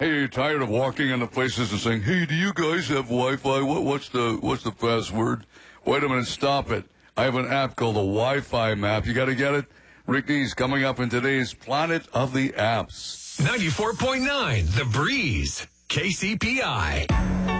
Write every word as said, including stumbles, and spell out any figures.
Hey, are you tired of walking into places and saying, "Hey, do you guys have Wi-Fi? What, what's the what's the password?" Wait a minute, stop it. I have an app called the Wi-Fi Map. You got to get it. Rick D's coming up in today's Planet of the Apps. ninety-four point nine The Breeze, K C P I.